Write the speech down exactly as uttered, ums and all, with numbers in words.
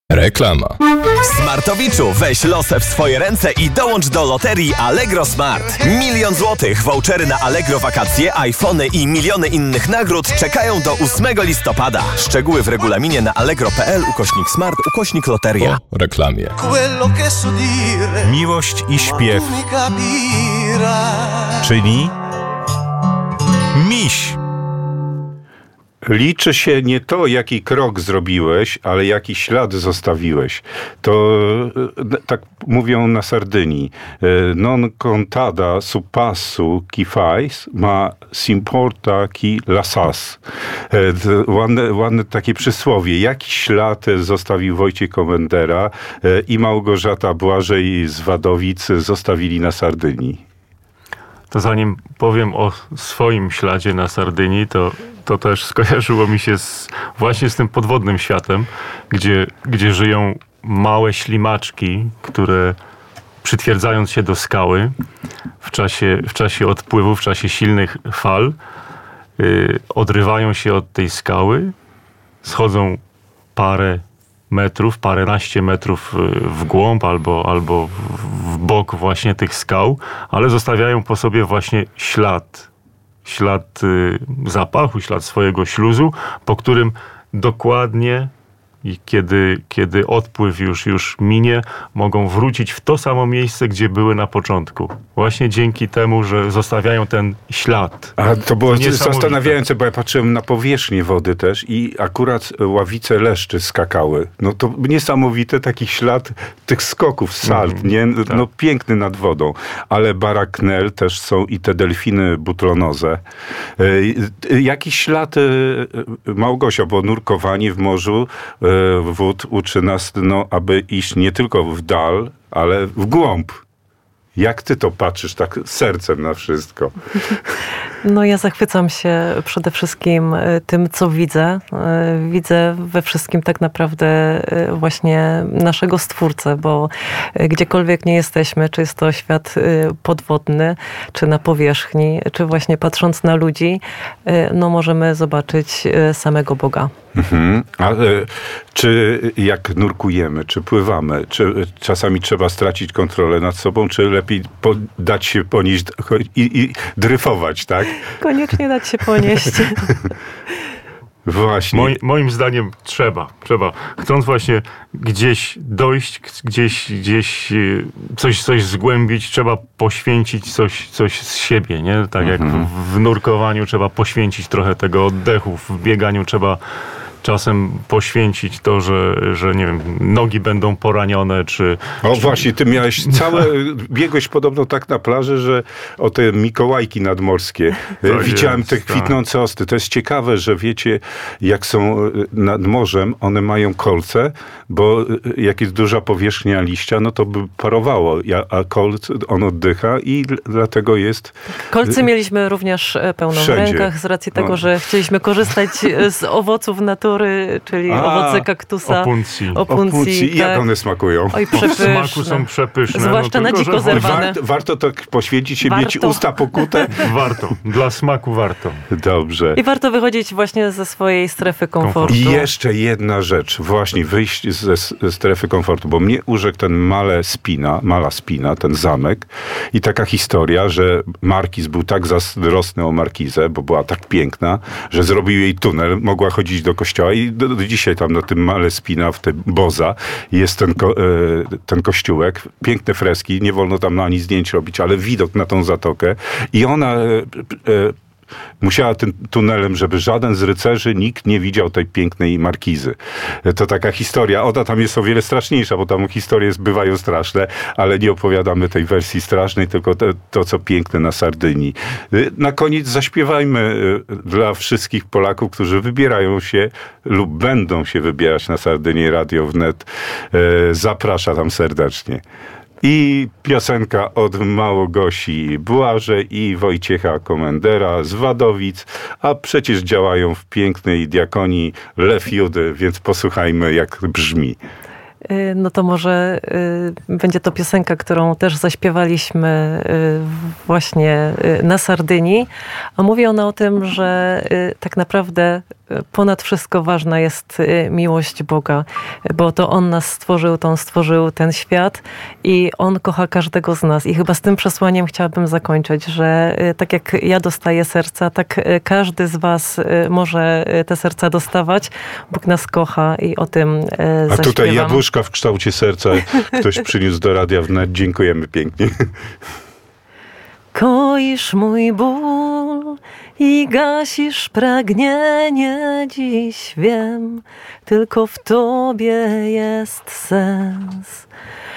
Reklama. Smartowiczu, weź losę w swoje ręce i dołącz do loterii Allegro Smart. Milion złotych, vouchery na Allegro wakacje, iPhony i miliony innych nagród czekają do ósmego listopada. Szczegóły w regulaminie na allegro.pl ukośnik smart ukośnik loteria. Po reklamie. Miłość i śpiew, czyli miś. Liczy się nie to, jaki krok zrobiłeś, ale jaki ślad zostawiłeś. To tak mówią na Sardynii. Non contada su passo chi fais, ma s'importa chi lasas. Ładne, ładne takie przysłowie. Jaki ślad zostawił Wojciech Komendera i Małgorzata Błażej z Wadowic zostawili na Sardynii? To zanim powiem o swoim śladzie na Sardynii, to, to też skojarzyło mi się z, właśnie z tym podwodnym światem, gdzie, gdzie żyją małe ślimaczki, które przytwierdzając się do skały w czasie, w czasie odpływu, w czasie silnych fal, yy, odrywają się od tej skały, schodzą parę metrów, paręnaście metrów w głąb albo, albo w bok właśnie tych skał, ale zostawiają po sobie właśnie ślad. Ślad y, zapachu, ślad swojego śluzu, po którym dokładnie i kiedy, kiedy odpływ już, już minie, mogą wrócić w to samo miejsce, gdzie były na początku. Właśnie dzięki temu, że zostawiają ten ślad. A to było zastanawiające, bo ja patrzyłem na powierzchnię wody też i akurat ławice leszczy skakały. No to niesamowite, taki ślad tych skoków, salt, mm, nie? Tak. No piękny nad wodą. Ale baraknel też są i te delfiny butlonoze. E, jakiś ślad, e, Małgosia, bo nurkowanie w morzu wód uczy nas, no, aby iść nie tylko w dal, ale w głąb. Jak ty to patrzysz tak sercem na wszystko? No ja zachwycam się przede wszystkim tym, co widzę. Widzę we wszystkim tak naprawdę właśnie naszego Stwórcę, bo gdziekolwiek nie jesteśmy, czy jest to świat podwodny, czy na powierzchni, czy właśnie patrząc na ludzi, no możemy zobaczyć samego Boga. Mhm. A y, czy jak nurkujemy, czy pływamy, czy czasami trzeba stracić kontrolę nad sobą, czy lepiej po, dać się ponieść i, i dryfować, tak? Koniecznie dać się ponieść. Właśnie. Moi, moim zdaniem trzeba, trzeba. Chcąc właśnie gdzieś dojść, gdzieś, gdzieś coś, coś zgłębić, trzeba poświęcić coś, coś z siebie, nie? Tak jak Mhm. w, w nurkowaniu trzeba poświęcić trochę tego oddechu, w bieganiu trzeba czasem poświęcić to, że, że nie wiem, nogi będą poranione, czy... O czy... właśnie, ty miałeś całe, biegłeś podobno tak na plaży, że o te Mikołajki nadmorskie. To Widziałem jest, te tak. kwitnące osty. To jest ciekawe, że wiecie, jak są nad morzem, one mają kolce, bo jak jest duża powierzchnia liścia, no to by parowało, a kolc, on oddycha i dlatego jest... Kolcy mieliśmy również pełno Wszędzie. w rękach z racji tego, No. że chcieliśmy korzystać z owoców natury, czyli A, owoce kaktusa. Opuncji. Opuncji, I jak tak. one smakują? Oj, W przepyszne. smaku są przepyszne. Zwłaszcza na tylko, dziko że zerwane. Warto, warto tak poświęcić się, Warto. mieć usta pokute? Warto. Dla smaku warto. Dobrze. I warto wychodzić właśnie ze swojej strefy komfortu. I jeszcze jedna rzecz, właśnie wyjść ze, ze strefy komfortu, bo mnie urzekł ten Male Spina, Mala Spina, ten zamek i taka historia, że Markiz był tak zazdrosny o Markizę, bo była tak piękna, że zrobił jej tunel, mogła chodzić do kościoła i do, do dzisiaj tam na tym Male Spina, w tym Boza jest ten, ko, e, ten kościółek, piękne freski, nie wolno tam ani zdjęć robić, ale widok na tą zatokę i ona e, e, musiała tym tunelem, żeby żaden z rycerzy, nikt nie widział tej pięknej markizy. To taka historia. Ona tam jest o wiele straszniejsza, bo tam historie bywają straszne, ale nie opowiadamy tej wersji strasznej, tylko to, to co piękne na Sardynii. Na koniec zaśpiewajmy dla wszystkich Polaków, którzy wybierają się lub będą się wybierać na Sardynię. Radio Wnet zaprasza tam serdecznie. I piosenka od Małgosi Błażej i Wojciecha Komendera z Wadowic, a przecież działają w pięknej diakonii Lew Judy, więc posłuchajmy jak brzmi. No to może będzie to piosenka, którą też zaśpiewaliśmy właśnie na Sardynii. A mówi ona o tym, że tak naprawdę ponad wszystko ważna jest miłość Boga, bo to On nas stworzył, to On stworzył ten świat i On kocha każdego z nas. I chyba z tym przesłaniem chciałabym zakończyć, że tak jak ja dostaję serca, tak każdy z was może te serca dostawać. Bóg nas kocha i o tym zaśpiewam. A tutaj jabłuszka w kształcie serca ktoś przyniósł do Radia Wnet. Dziękujemy pięknie. Koisz mój ból i gasisz pragnienie, dziś wiem, tylko w Tobie jest sens.